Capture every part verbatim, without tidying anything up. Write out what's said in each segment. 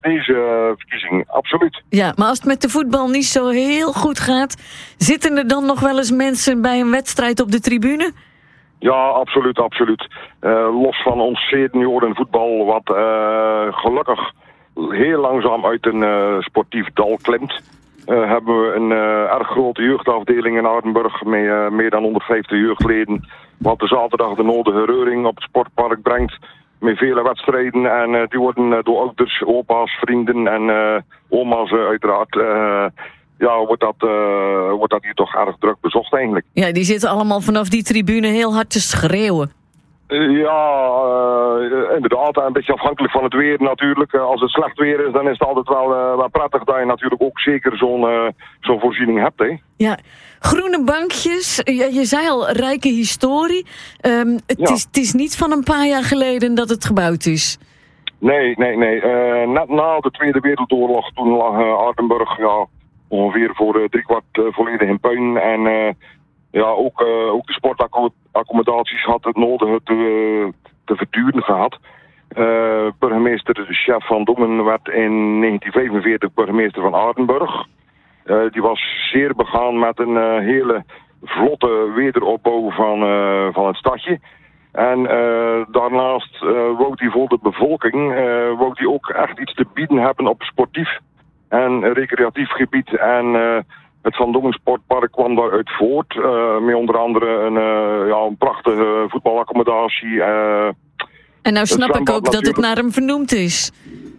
deze uh, verkiezing, absoluut. Ja, maar als het met de voetbal niet zo heel goed gaat, zitten er dan nog wel eens mensen bij een wedstrijd op de tribune? Ja, absoluut, absoluut. Uh, los van ons seniorenvoetbal, wat uh, gelukkig heel langzaam uit een uh, sportief dal klimt, uh, hebben we een uh, erg grote jeugdafdeling in Aardenburg met uh, meer dan honderdvijftig jeugdleden, wat de zaterdag de nodige reuring op het sportpark brengt. Met vele wedstrijden en uh, die worden uh, door ouders, opa's, vrienden en uh, oma's uh, uiteraard. Uh, ja, wordt dat, uh, wordt dat hier toch erg druk bezocht eigenlijk. Ja, die zitten allemaal vanaf die tribune heel hard te schreeuwen. Uh, ja, uh, inderdaad. Een beetje afhankelijk van het weer natuurlijk. Uh, als het slecht weer is, dan is het altijd wel, uh, wel prettig dat je natuurlijk ook zeker zo'n, uh, zo'n voorziening hebt. Hè. Ja, groene bankjes. Je, je zei al, rijke historie. Um, het, ja. is, het is niet van een paar jaar geleden dat het gebouwd is. Nee, nee, nee. Uh, net na de Tweede Wereldoorlog, toen lag uh, Aardenburg ja, ongeveer voor uh, driekwart uh, volledig in puin. En uh, ja, ook, uh, ook de sportaccommodaties had het nodige te, te verduren gehad. Uh, burgemeester de Chef van Dongen werd in negentien vijfenveertig burgemeester van Aardenburg. Uh, die was zeer begaan met een uh, hele vlotte wederopbouw van, uh, van het stadje. En uh, daarnaast uh, wou hij voor de bevolking uh, wou hij ook echt iets te bieden hebben op sportief en recreatief gebied. En uh, het Van Dongen Sportpark kwam daaruit voort. Uh, met onder andere een, uh, ja, een prachtige voetbalaccommodatie. Uh, en nou snap ik ook dat het naar hem vernoemd is.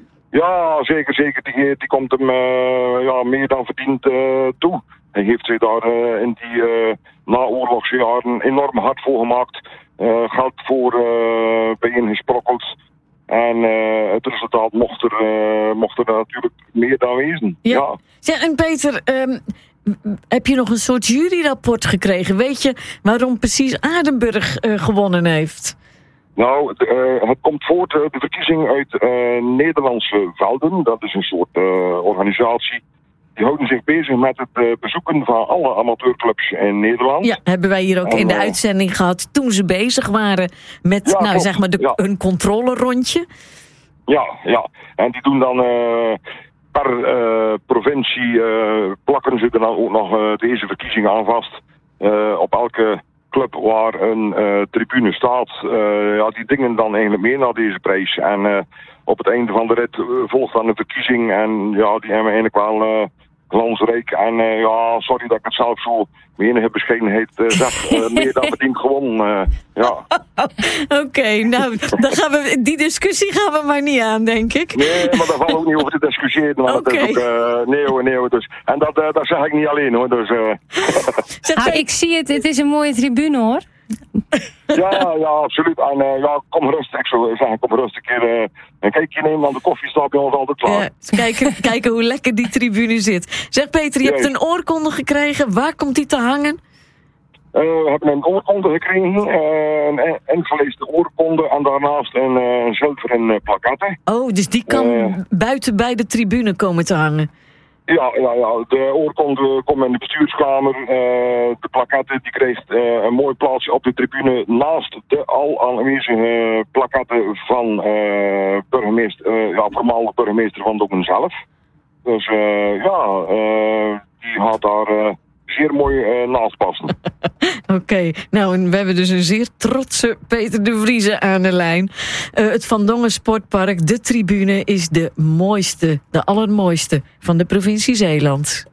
Ja, zeker, zeker. Die, die komt hem uh, ja, meer dan verdiend uh, toe. Hij heeft zich daar uh, in die uh, naoorlogsjaren enorm hard voor gemaakt. Uh, geld voor uh, bijeengesprokkeld. En uh, het resultaat mocht er, uh, mocht er natuurlijk meer dan wezen. Ja. Ja. Ja, en Peter, um, heb je nog een soort juryrapport gekregen? Weet je waarom precies Aardenburg uh, gewonnen heeft? Nou, de, uh, het komt voort, uh, de verkiezing uit uh, Nederlandse Velden. Dat is een soort uh, organisatie. Die houden zich bezig met het uh, bezoeken van alle amateurclubs in Nederland. Ja, hebben wij hier ook en, in de uh, uitzending gehad toen ze bezig waren met ja, nou, klopt, zeg maar de, ja. een controlerondje. Ja, ja. En die doen dan uh, per uh, provincie uh, plakken ze er dan ook nog uh, deze verkiezingen aan vast. Uh, op elke club waar een uh, tribune staat, uh, ja, die dingen dan eigenlijk mee naar deze prijs. En uh, op het einde van de rit uh, volgt dan een verkiezing en ja, die hebben eigenlijk wel uh, glansrijk. En uh, ja, sorry dat ik het zelf zo met enige bescheidenheid uh, zeg, uh, meer dan verdiend gewonnen. Uh, ja. Oké, okay, nou, dan gaan we, die discussie gaan we maar niet aan, denk ik. Nee, maar daar valt ook niet over te discussiëren. Want okay. Het is ook, uh, nee hoor, nee hoor. Dus, en dat, uh, dat zeg ik niet alleen hoor. Dus, uh. zeg, ah, ik zie het, het is een mooie tribune hoor. Ja, ja, absoluut. En uh, ja, kom gerust, ik zou zeggen, kom gerust een keer uh, een kijkje nemen, want de koffie staat bij ons altijd klaar. Ja, kijken, kijken hoe lekker die tribune zit. Zeg Peter, je Jee. hebt een oorkonde gekregen. Waar komt die te hangen? Uh, we hebben een oorkonde gekregen, uh, een ingeleesde oorkonde en daarnaast een, uh, een zilveren uh, plakette. Oh, dus die kan uh, buiten bij de tribune komen te hangen? Ja, ja, ja, de oorkonde komt in de bestuurskamer. Uh, de plakette die krijgt uh, een mooi plaatsje op de tribune naast de al aanwezige plakette van uh, burgemeester, uh, ja, voormalig burgemeester van Dongen zelf. Dus uh, ja, uh, die gaat daar uh, zeer mooi uh, naast passen. Oké, okay. Nou, en we hebben dus een zeer trotse Peter de Vrieze aan de lijn. Uh, het Van Dongen Sportpark, de tribune, is de mooiste, de allermooiste van de provincie Zeeland.